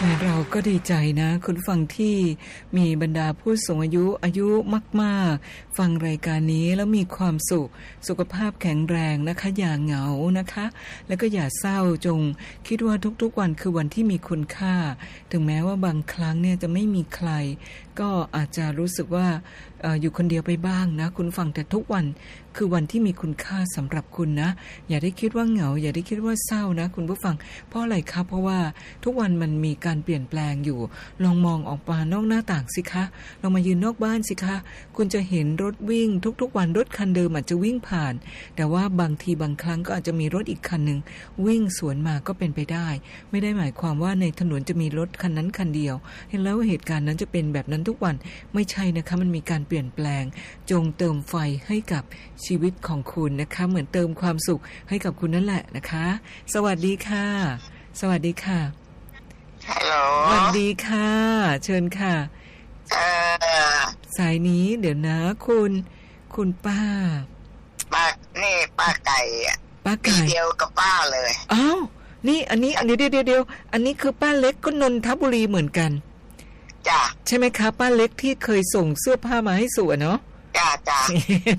เราก็ดีใจนะคุณฟังที่มีบรรดาผู้สูงอายุมากๆฟังรายการนี้แล้วมีความสุขภาพแข็งแรงนะคะอย่าเหงานะคะแล้วก็อย่าเศร้าจงคิดว่าทุกๆวันคือวันที่มีคุณค่าถึงแม้ว่าบางครั้งเนี่ยจะไม่มีใครก็อาจจะรู้สึกว่าอยู่คนเดียวไปบ้างนะคุณฟังแต่ทุกวันคือวันที่มีคุณค่าสำหรับคุณนะอย่าได้คิดว่าเหงาอย่าได้คิดว่าเศร้านะคุณผู้ฟังเพราะอะไรครับเพราะว่าทุกวันมันมีการเปลี่ยนแปลงอยู่ลองมองออกมานอกหน้าต่างสิคะลองมายืนนอกบ้านสิคะคุณจะเห็นรถวิ่งทุกๆวันรถคันเดิมอาจจะวิ่งผ่านแต่ว่าบางทีบางครั้งก็อาจจะมีรถอีกคันนึงวิ่งสวนมาก็เป็นไปได้ไม่ได้หมายความว่าในถนนจะมีรถคันนั้นคันเดียวเห็นแล้วเหตุการณ์นั้นจะเป็นแบบนั้นทุกวันไม่ใช่นะคะมันมีการเปลี่ยนแปลงจงเติมไฟให้กับชีวิตของคุณนะคะเหมือนเติมความสุขให้กับคุณนั่นแหละนะคะสวัสดีค่ะสวัสดีค่ะฮัลโหลสวัสดีค่ะเชิญค่ะสายนี้เดี๋ยวนะคุณป้านี่ป้าไก่ป้าไก่เดียวกับป้าเลยอ้าวนี่อันนี้เดี๋ยวอันนี้คือป้าเล็กก็นนทบุรีเหมือนกันจ้ะใช่ไหมคะป้าเล็กที่เคยส่งเสื้อผ้ามาให้สู่เนาะจ้ะ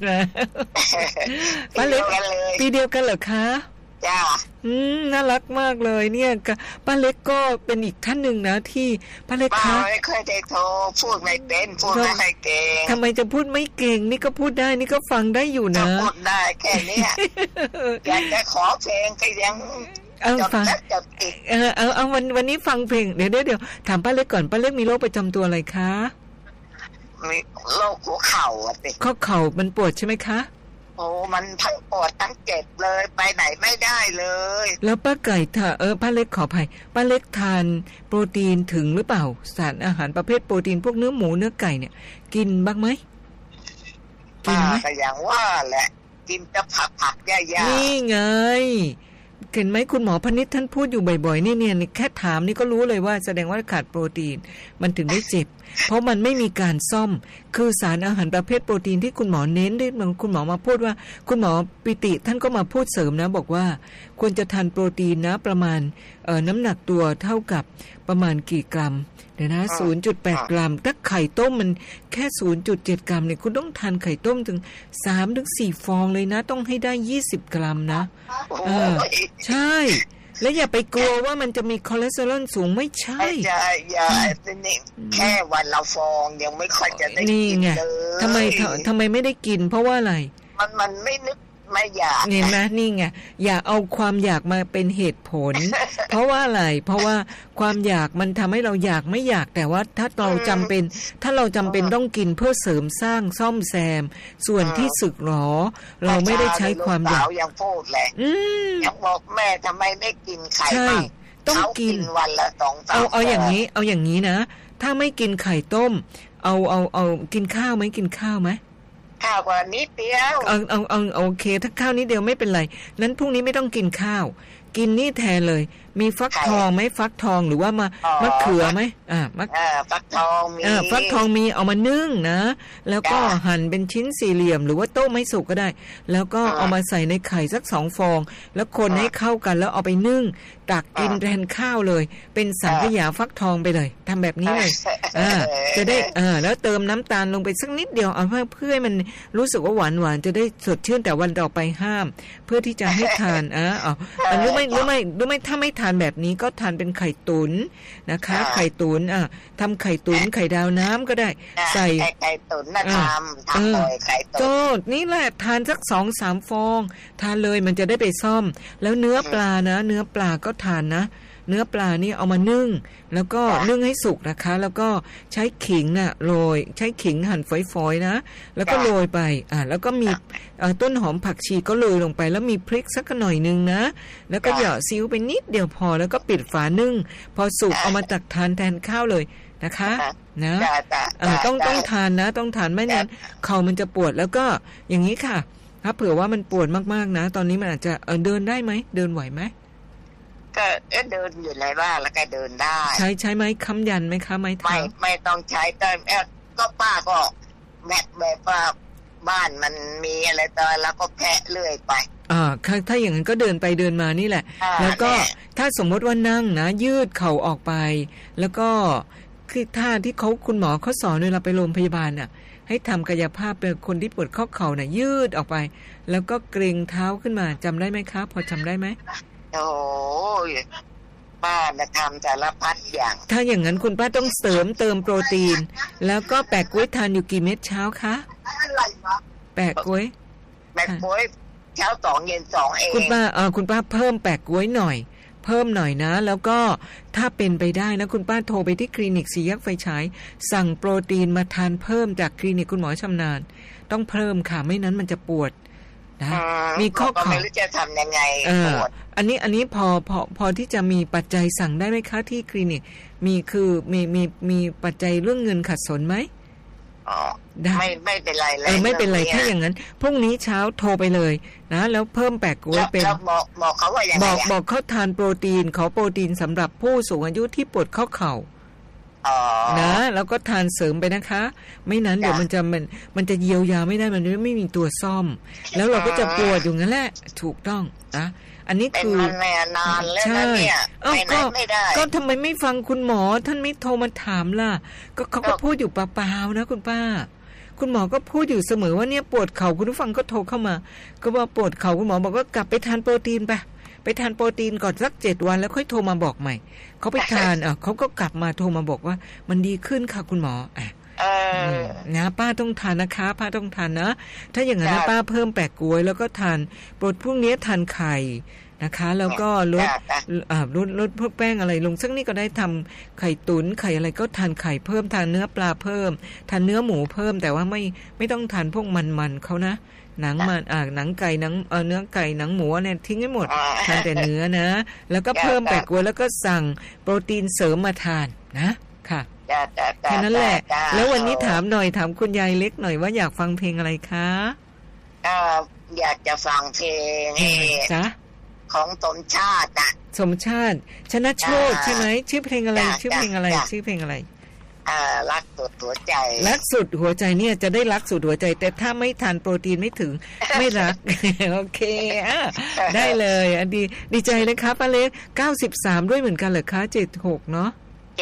ป้าเล็กปีเดียวกันเหรอคะจ้ะน่ารักมากเลยเนี่ยป้าเล็กก็เป็นอีกท่านหนึ่งนะที่ป้าเล็กคะไม่เคยได้โทรพูดไม่เป็นพูดไม่เก่งทำไมจะพูดไม่เก่งนี่ก็พูดได้นี่ก็ฟังได้อยู่นะพูดได้แค่นี้อยากจะขอเพลงก็ยังฟังเอาวันนี้ฟังเพลงเดี๋ยวถามป้าเล็กก่อนป้าเล็กมีโรคประจำตัวอะไรคะมีโรคหัวเข่าสิข้อเข่ามันปวดใช่ไหมคะโอ้มันทั้งปวดทั้งเจ็บเลยไปไหนไม่ได้เลยแล้วป้าไก่ป้าเล็กขออภัยป้าเล็กทานโปรตีนถึงหรือเปล่าสารอาหารประเภทโปรตีนพวกเนื้อหมูเนื้อไก่เนี่ยกินบ้างไหมกินไหมก็อย่างว่าแหละกินแต่ผักๆย่าๆนี่ไงเห็นไหมคุณหมอพนิษฐ์ท่านพูดอยู่บ่อยๆเนี่ยแค่ถามนี่ก็รู้เลยว่าแสดงว่าขาดโปรตีนมันถึงได้เจ็บเพราะมันไม่มีการซ่อมคือสารอาหารประเภทโปรตีนที่คุณหมอเน้นได้คุณหมอมาพูดว่าคุณหมอปิติท่านก็มาพูดเสริมนะบอกว่าควรจะทานโปรตีนนะประมาณน้ำหนักตัวเท่ากับประมาณกี่กรัมเดี๋ยวนะ 0.8 กรัมถ้าไข่ต้มมันแค่ 0.7 กรัมเนี่ยคุณต้องทานไข่ต้มถึง 3-4 ฟองเลยนะต้องให้ได้20 กรัมนะใช่แล้วอย่าไปกลัวว่ามันจะมีคอเลสเตอรอลสูงไม่ใช่อย่านี่แค่วันละฟองยังไม่ค่อยจะได้กินเลยทำไมไม่ได้กินเพราะว่าอะไรมันไม่นึกไม่อยากเห็นไหมนี่ไงอย่าเอาความอยากมาเป็นเหตุผล เพราะว่าอะไรเพราะว่าความอยากมันทำให้เราอยากไม่อยากแต่ว่าถ้าเราจำเป็นต้องกินเพื่อเสริมสร้างซ่อมแซมส่วนที่สึกหรอเราไม่ได้ใช้ความอยากยังพูดแหละยังบอกแม่ทำไมไม่กินไข่บ้างต้องกินวันละ2-3 เอาอย่างนี้นะถ้าไม่กินไข่ต้มเอากินข้าวไหมกินข้าวไหมข้าวกว่านิดเดียวเอาโอเคถ้าข้าวนิดเดียวไม่เป็นไรนั้นพรุ่งนี้ไม่ต้องกินข้าวกินนี่แทนเลยมีฟักทองไหมฟักทองหรือว่ามะเขือไหมฟักทองมีฟักทองมีเอามานึ่งนะแล้วก็หั่นเป็นชิ้นสี่เหลี่ยมหรือว่าต้มให้สุกก็ได้แล้วก็เอามาใส่ในไข่สัก2 ฟองแล้วคนให้เข้ากันแล้วเอาไปนึ่งตักกินแทนข้าวเลยเป็นสังขยาฟักทองไปเลยทำแบบนี้เลยจะได้แล้วเติมน้ำตาลลงไปสักนิดเดียวเอาเพื่อให้มันรู้สึกว่าหวานจะได้สดชื่นแต่วันต่อไปห้ามเพื่อที่จะให้ทานรู้ไหมถ้าไม่ทานแบบนี้ก็ทานเป็นไข่ตุ๋นนะคะไข่ตุ๋นทำไข่ตุ๋นไข่ดาวน้ำก็ได้ใส่ไข่ตุ๋นนะทำเลยไข่ตุ๋นนี่แหละทานสัก 2-3 ฟองทานเลยมันจะได้ไปซ่อมแล้วเนื้อปลานะเนื้อปลาก็ทานนะเนื้อปลานี่เอามานึ่งแล้วก็นึ่งให้สุกนะคะแล้วก็ใช้ขิงน่ะโรยใช้ขิงหั่นฝอยๆนะแล้วก็โรยไปแล้วก็มีต้นหอมผักชีก็โรยลงไปแล้วมีพริกสักหน่อยนึงนะแล้วก็เหยาะซีอิ๊วไปนิดเดียวพอแล้วก็ปิดฝานึ่งพอสุกเอามาตักทานแทนข้าวเลยนะคะนะต้องทานนะต้องทานไม่งั้นเข่ามันจะปวดแล้วก็อย่างนี้ค่ะถ้าเผื่อว่ามันปวดมากๆนะตอนนี้มันอาจจะเดินได้ไหมเดินไหวไหมก็เดินอยู่ในบ้านแล้วก็เดินได้ใช้ไม้ค้ำยันไหมคะไม้เท้าไม่ต้องใช้แต่ก็ป้าก็แบบว่าบ้านมันมีอะไรต่อแล้วก็แพะเลื่อยไปถ้าอย่างนั้นก็เดินไปเดินมานี่แหละแล้วก็ถ้าสมมติว่านั่งนะยืดเข่าออกไปแล้วก็คือท่าที่คุณหมอเขาสอนเวลาไปโรงพยาบาลน่ะให้ทำกายภาพเป็นคนที่ปวดข้อเข่าน่ะยืดออกไปแล้วก็เกรงเท้าขึ้นมาจำได้ไหมคะพอจำได้ไหมโอ้ยป้าจะทำสารพัดอย่างถ้าอย่างนั้นคุณป้าต้องเสริมเติมโปรตีนแล้วก็แปะกล้วยทานอยู่กี่เม็ดเช้าคะแปะกล้วยเช้า2เย็น2เองคุณป้าเพิ่มแปะกล้วยหน่อยนะแล้วก็ถ้าเป็นไปได้นะคุณป้าโทรไปที่คลินิกสี่แยกไฟฉายสั่งโปรตีนมาทานเพิ่มจากคลินิกคุณหมอชำนาญต้องเพิ่มค่ะไม่นั้นมันจะปวดนะมีข้อเข่าไม่รู้จะทำยังไงปวดอันนี้พอที่จะมีปัจจัยสั่งได้ไหมคะที่คลินิกมีปัจจัยเรื่องเงินขัดสนไหมไม่เป็นไรเลยไม่เป็นไรถ้าอย่างนั้นพรุ่งนี้เช้าโทรไปเลยนะแล้วเพิ่มแปะกล้วยเป็นบอกเขาว่าอย่างไรบอกเขาทานโปรตีนขอโปรตีนสำหรับผู้สูงอายุที่ปวดข้อเข่านะแล้วก็ทานเสริมไปนะคะไม่นั้นเดี๋ยวมันจะเยียวยาไม่ได้มันไม่มีตัวซ่อมแล้วเราก็จะปวดอยู่งั้นแหละถูกต้องนะอันนี้คือนานแล้วนะเนี่ยก็ทำไมไม่ฟังคุณหมอท่านไม่โทรมาถามล่ะก็เขาก็พูดอยู่เปล่าๆนะคุณป้าคุณหมอก็พูดอยู่เสมอว่าเนี่ยปวดเข่าคุณผู้ฟังก็โทรเข้ามาก็ว่าปวดเข่าคุณหมอบอกว่ากลับไปทานโปรตีนไปทานโปรตีนก่อนสัก7 วันแล้วค่อยโทรมาบอกใหม่เขาไปทานเขาก็กลับมาโทรมาบอกว่ามันดีขึ้นค่ะคุณหมอนะป้าต้องทานนะคะป้าต้องทานนะถ้าอย่างนั้นป้าเพิ่มแปะกล้วยแล้วก็ทานโปรดพรุ่งนี้ทานไข่นะคะแล้วก็ลดพวกแป้งอะไรลงสักนิดก็ได้ทำไข่ตุ๋นไข่อะไรก็ทานไข่เพิ่มทานเนื้อปลาเพิ่มทานเนื้อหมูเพิ่มแต่ว่าไม่ต้องทานพวกมันเขานะหนังมันหนังไก่เนื้อไก่หนังหมูเนี่ยทิ้งให้หมดทานแต่เนื้อนะแล้วก็เพิ่มแปะกล้วยแล้วก็สั่งโปรตีนเสริมมาทานนะค่ะแค่นั้นแหละแล้ววันนี้ถามคุณยายเล็กหน่อยว่าอยากฟังเพลงอะไรคะอยากจะฟังเพลงจ๊ะของสมชาติสมชาติชนะโชติใช่ไหมชื่อเพลงอะไรชื่อเพลงอะไรรักสุดหัวใจรักสุดหัวใจเนี่ยจะได้รักสุดหัวใจแต่ถ้าไม่ทานโปรตีนไม่ถึงไม่รัก โอเคได้เลยดีใจเลยครับป้าเล็ก93ด้วยเหมือนกันเหรอคะ76เนาะ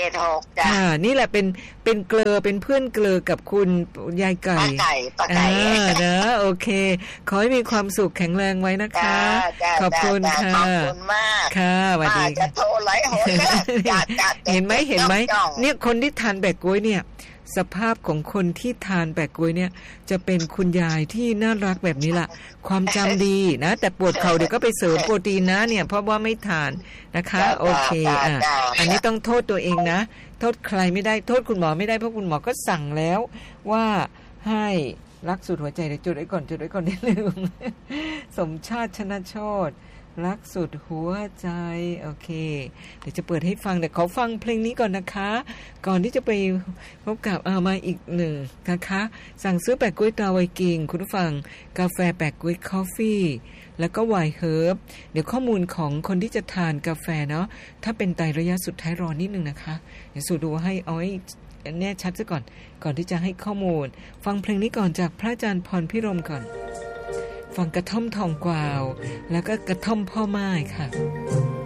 76จ้ะนี่แหละเป็นเกลือเป็นเพื่อนเกลือกับคุณยายไก่ป้าไก่นะโอเคขอให้มีความสุขแข็งแรงไว้นะคะขอบคุณค่ะขอบคุณมากค่ะสวัสดีจะโทรหลายหนเห็นไหมเนี่ยคนที่ทานแบกกล้วยเนี่ยสภาพของคนที่ทานแปะกล้วยเนี่ยจะเป็นคุณยายที่น่ารักแบบนี้ล่ะความจำดีนะแต่ปวดเข่าเดี๋ยวก็ไปเสริมโปรตีนนะเนี่ยเพราะว่าไม่ทานนะคะโอเคอันนี้ต้องโทษตัวเองนะโทษใครไม่ได้โทษคุณหมอไม่ได้เพราะคุณหมอก็สั่งแล้วว่าให้รักสุดหัวใจเดี๋ยวจดไว้ก่อนนิดนึงสมชาติชนะโชติรักสุดหัวใจโอเคเดี๋ยวจะเปิดให้ฟังแต่ขอฟังเพลงนี้ก่อนนะคะก่อนที่จะไปพบกับมาอีกหนึ่งนะคะสั่งซื้อแปะกล้วยตราไวกิ้งคุณผู้ฟังกาแฟแปะกล้วยคอฟฟี่แล้วก็ไวน์เฮิร์บเดี๋ยวข้อมูลของคนที่จะทานกาแฟเนาะถ้าเป็นไตระยะสุดท้ายรอนิดนึงนะคะเดี๋ยวสูดูให้เอาให้แน่ชัดซะก่อนที่จะให้ข้อมูลฟังเพลงนี้ก่อนจากพระอาจารย์พรพิรมก่อนฟังกระท่อมทองกวาวแล้วก็กระท่อมพ่อไม้ค่ะ